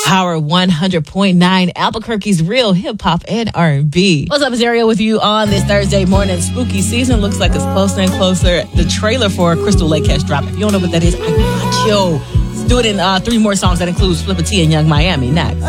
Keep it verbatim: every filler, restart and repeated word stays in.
Power one hundred point nine, Albuquerque's real hip-hop and R and B. What's up, it's Ariel with you on this Thursday morning. Spooky season looks like it's closer and closer. The trailer for Crystal Lake has dropped. If you don't know what that is, I got you. Let's do it in uh, three more songs that includes Flippa T and Young Miami next.